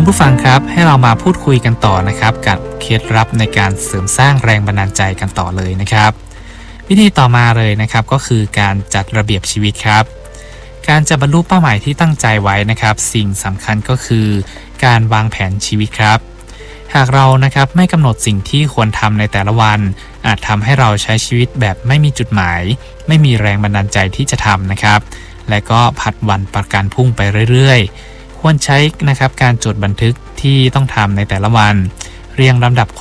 คุณผู้ฟังครับให้เรามาพูดคุยกันต่อนะครับกับเคล็ดลับในการเสริมสร้างแรงบันดาลใจกันต่อเลยนะครับวิธีต่อมาเลยนะครับก็คือการจัดระเบียบชีวิตครับการจะบรรลุเป้าหมายที่ตั้งใจไว้นะครับสิ่งสำคัญก็คือการวางแผนชีวิตครับหากเรานะครับไม่กำหนดสิ่งที่ควรทำในแต่ละวันอาจทำให้เราใช้ชีวิตแบบไม่มีจุดหมายไม่มีแรงบันดาลใจที่จะทำนะครับและก็ผัดวันประกันพรุ่งไปเรื่อยๆควรใช้นะครับการจดบันทึกที่ต้องทำในแต่ละวันเรียงลำดับ